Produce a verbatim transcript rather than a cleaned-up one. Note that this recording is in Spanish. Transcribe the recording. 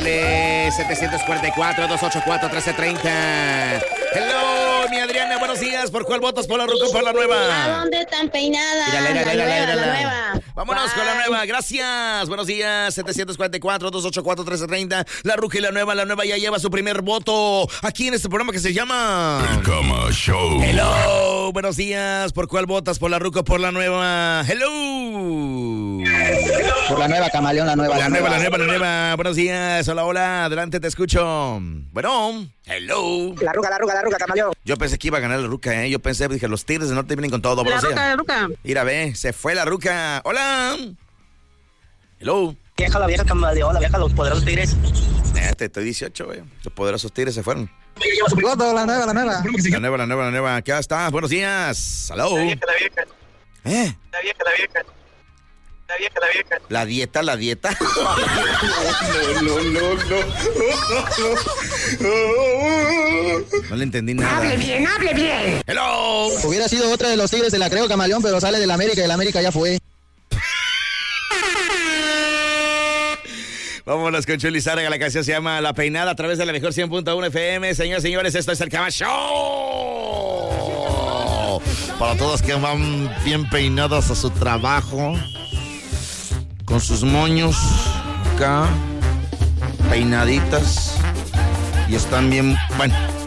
Ándele, setecientos cuarenta y cuatro, doscientos ochenta y cuatro, trece treinta. Hello, mi Adriana, buenos días. ¿Por cuál votas? ¿Por la ruca o por la nueva? ¿A dónde están peinadas? Mírala, mírala, la, mírala, nueva, mírala. la nueva. Vámonos Bye. con la nueva, gracias. Buenos días, setecientos cuarenta y cuatro, doscientos ochenta y cuatro, trece treinta. La ruca y la nueva, la nueva ya lleva su primer voto aquí en este programa que se llama El Cama Show. Hello, buenos días. ¿Por cuál votas? ¿Por la ruca o por la nueva? Hello. Por la nueva, Camaleón, la nueva. La nueva, la nueva, la nueva. Buenos días. Hola, hola. Adelante, te escucho. Bueno, hello. La ruca, la ruca, la ruca, Camaleón. Yo pensé que iba a ganar la ruca, ¿eh? Yo pensé, dije, los Tigres del Norte vienen con todo. La Buenos ruca, días. la ruca. Mira, ve, se fue la ruca. Hola. Hello. Vieja, la vieja Camaleón, la vieja, los poderosos tigres. Eh, te estoy dieciocho, güey. Los poderosos Tigres se fueron. Voto, la nueva, la nueva. La nueva, la nueva, la nueva. Acá estás. Buenos días. Hello. La vieja, la vieja. ¿Eh? La vieja, la vieja. La vieja, la vieja. La dieta, la dieta. No, no, no, No le entendí nada. Hable bien, hable bien. Hello. Hubiera sido otra de los tigres de la Creo, Camaleón, pero sale del América y el América ya fue. Vámonos con Chuli Zárraga. La canción se llama La Peinada a través de la mejor cien punto uno F M. Señores, señores, esto es el Cama Show. Para todos que van bien peinados a su trabajo, con sus moños acá, peinaditas, y están bien, bueno,